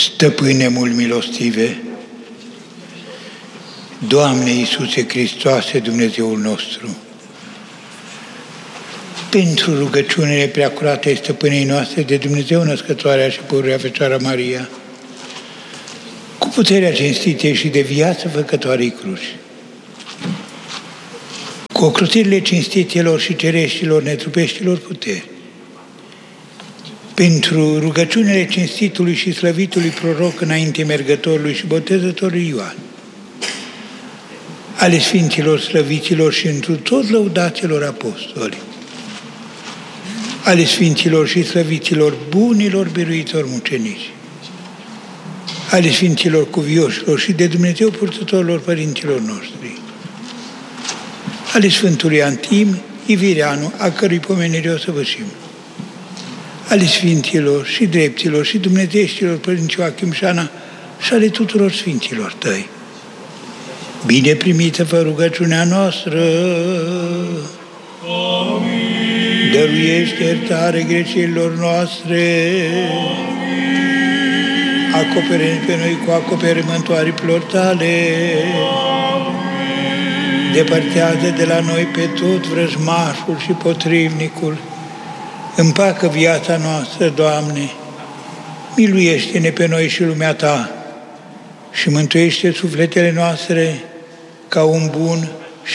Stăpâne mult milostive, Doamne Iisuse Hristoase, Dumnezeul nostru, pentru rugăciunile preacurate ai Stăpânei noastre de Dumnezeu Născătoarea și Pururea Fecioara Maria, cu puterea cinstitei și de viață făcătoarei cruci, cu ocrotirile cinstitelor și cereștilor netrupeștilor puteri, pentru rugăciunile cinstitului și slăvitului proroc înainte mergătorului și botezătorului Ioan, ale Sfinților slăviților și întru tot lăudaților apostoli, ale Sfinților și slăviților bunilor biruitori mucenici, ale Sfinților cuvioșilor și de Dumnezeu purtătorilor părinților noștri, ale Sfântului Antim Ivireanu, a cărui pomenire o să vășim, ale Sfinților și dreptilor și dumnezeieștilor părinți Ioachim și Ana și ale tuturor Sfinților tăi. Bine primită-vă rugăciunea noastră. Amin. Dăruiește iertare greșelilor noastre. Amin. Acopere-ne pe noi cu acoperământul aripilor tale. Amin. Depărtează de la noi pe tot vrăjmașul și potrivnicul. Împacă viața noastră, Doamne. Miluiește-ne pe noi și lumea Ta și mântuiește sufletele noastre ca un bun